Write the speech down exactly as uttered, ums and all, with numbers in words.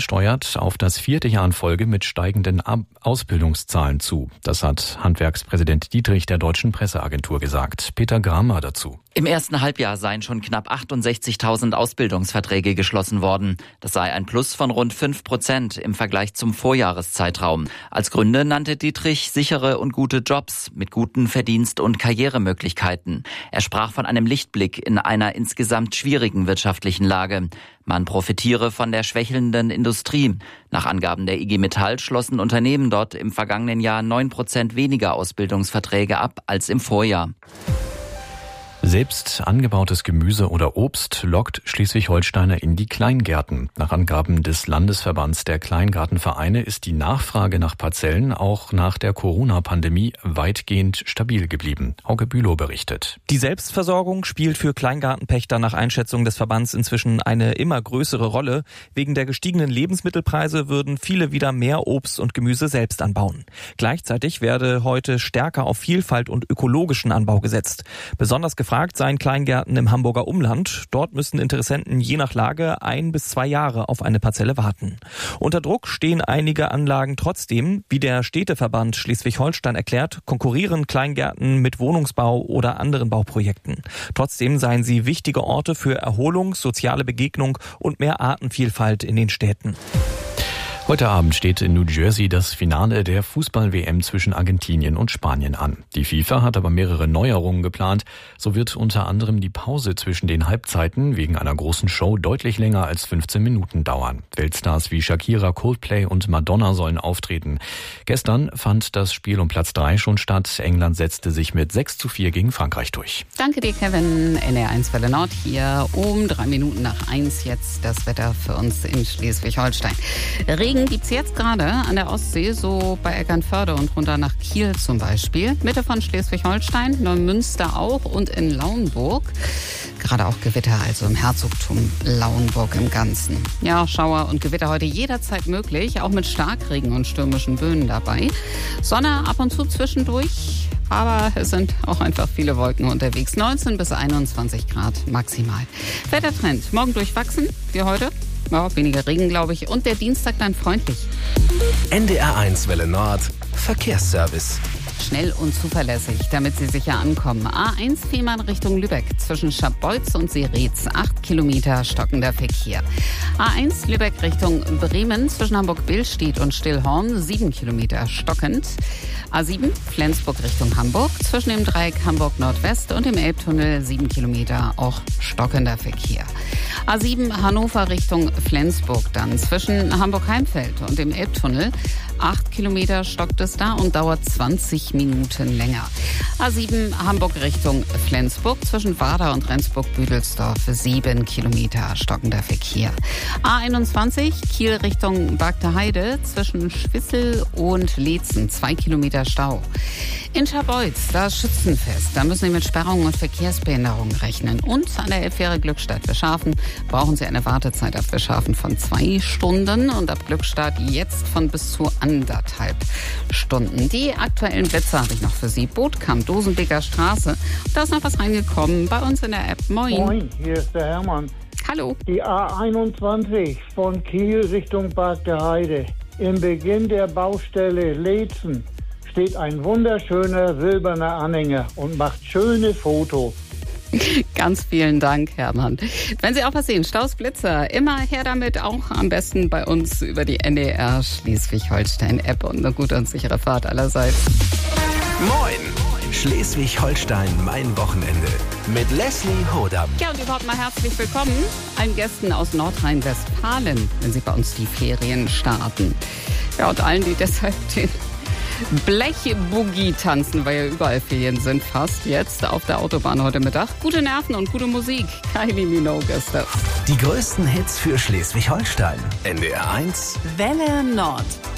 steuert auf das vierte Jahr in Folge mit steigenden Ausbildungszahlen zu. Das hat Handwerkspräsident Dietrich der Deutschen Presseagentur gesagt. Peter Grammer dazu. Im ersten Halbjahr seien schon knapp achtundsechzigtausend Ausbildungsverträge geschlossen worden. Das sei ein Plus von rund fünf Prozent im Vergleich zum Vorjahreszeitraum. Als Gründe nannte Dietrich sichere und gute Jobs mit guten Verdienst- und Karrieremöglichkeiten. Er sprach von einem Lichtblick in einer insgesamt schwierigen wirtschaftlichen Lage. Man profitiere von der schwächelnden Industrie. Nach Angaben der I G Metall schlossen Unternehmen dort im vergangenen Jahr neun Prozent weniger Ausbildungsverträge ab als im Vorjahr. Selbst angebautes Gemüse oder Obst lockt Schleswig-Holsteiner in die Kleingärten. Nach Angaben des Landesverbands der Kleingartenvereine ist die Nachfrage nach Parzellen auch nach der Corona-Pandemie weitgehend stabil geblieben. Hauke Bülow berichtet. Die Selbstversorgung spielt für Kleingartenpächter nach Einschätzung des Verbands inzwischen eine immer größere Rolle. Wegen der gestiegenen Lebensmittelpreise würden viele wieder mehr Obst und Gemüse selbst anbauen. Gleichzeitig werde heute stärker auf Vielfalt und ökologischen Anbau gesetzt. Besonders gefragt seien Kleingärten im Hamburger Umland. Dort müssen Interessenten je nach Lage ein bis zwei Jahre auf eine Parzelle warten. Unter Druck stehen einige Anlagen trotzdem. Wie der Städteverband Schleswig-Holstein erklärt, konkurrieren Kleingärten mit Wohnungsbau oder anderen Bauprojekten. Trotzdem seien sie wichtige Orte für Erholung, soziale Begegnung und mehr Artenvielfalt in den Städten. Heute Abend steht in New Jersey das Finale der Fußball-W M zwischen Argentinien und Spanien an. Die FIFA hat aber mehrere Neuerungen geplant. So wird unter anderem die Pause zwischen den Halbzeiten wegen einer großen Show deutlich länger als fünfzehn Minuten dauern. Weltstars wie Shakira, Coldplay und Madonna sollen auftreten. Gestern fand das Spiel um Platz drei schon statt. England setzte sich mit sechs zu vier gegen Frankreich durch. Danke dir, Kevin. N R eins Welle Nord hier um drei Minuten nach eins. Jetzt das Wetter für uns in Schleswig-Holstein. Regen gibt's jetzt gerade an der Ostsee, so bei Eckernförde und runter nach Kiel zum Beispiel. Mitte von Schleswig-Holstein, Neumünster auch und in Lauenburg. Gerade auch Gewitter, also im Herzogtum Lauenburg im Ganzen. Ja, Schauer und Gewitter heute jederzeit möglich, auch mit Starkregen und stürmischen Böen dabei. Sonne ab und zu zwischendurch, aber es sind auch einfach viele Wolken unterwegs. neunzehn bis einundzwanzig Grad maximal. Wettertrend, morgen durchwachsen, wie heute. Ja, weniger Regen, glaube ich. Und der Dienstag dann freundlich. N D R eins Welle Nord, Verkehrsservice. Schnell und zuverlässig, damit Sie sicher ankommen. A eins Fehmarn Richtung Lübeck zwischen Scharbeutz und Seretz. acht Kilometer stockender Verkehr. A eins Lübeck Richtung Bremen zwischen Hamburg-Billstedt und Stillhorn. sieben Kilometer stockend. A sieben Flensburg Richtung Hamburg zwischen dem Dreieck Hamburg-Nordwest und dem Elbtunnel. sieben Kilometer auch stockender Verkehr. A sieben Hannover Richtung Flensburg dann zwischen Hamburg-Heimfeld und dem Elbtunnel. acht Kilometer stockt es da und dauert zwanzig Minuten länger. A sieben Hamburg Richtung Flensburg zwischen Warder und Rendsburg-Büdelsdorf. sieben Kilometer stockender Verkehr. A einundzwanzig Kiel Richtung Bagde Heide zwischen Schwissel und Leetzen. zwei Kilometer Stau. In Scharbeutz, das Schützenfest. Da müssen Sie mit Sperrungen und Verkehrsbehinderungen rechnen. Und an der Elbfähre Glückstadt-Fischhafen brauchen Sie eine Wartezeit ab Fischhafen von zwei Stunden und ab Glückstadt jetzt von bis zu anderthalb Stunden. Die aktuellen Blitze habe ich noch für Sie. Bootkamp, Dosenbeker Straße. Da ist noch was reingekommen bei uns in der App. Moin. Moin, hier ist der Hermann. Hallo. Die A einundzwanzig von Kiel Richtung Bagde Heide. Im Beginn der Baustelle Leetzen steht ein wunderschöner silberner Anhänger und macht schöne Fotos. Ganz vielen Dank, Hermann. Wenn Sie auch was sehen, Staus, Blitzer, immer her damit, auch am besten bei uns über die N D R Schleswig-Holstein-App und eine gute und sichere Fahrt allerseits. Moin! Schleswig-Holstein, mein Wochenende. Mit Leslie Hodam. Ja, und überhaupt mal herzlich willkommen allen Gästen aus Nordrhein-Westfalen, wenn Sie bei uns die Ferien starten. Ja, und allen, die deshalb den Blechboogie tanzen, weil ja überall Ferien sind, fast jetzt auf der Autobahn heute Mittag. Gute Nerven und gute Musik. Kylie Minogue ist das. Die größten Hits für Schleswig-Holstein. N D R eins Welle Nord.